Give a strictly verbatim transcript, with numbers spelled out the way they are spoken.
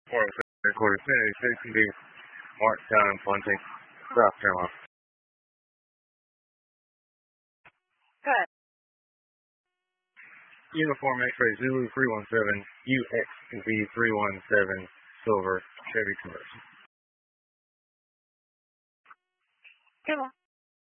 Fort Quarter City, sixty, March time, twenty, South Carolina. Good. Uniform X-ray Zulu three one seven, U X V three one seven, Silver, Chevy Commercial. Good one.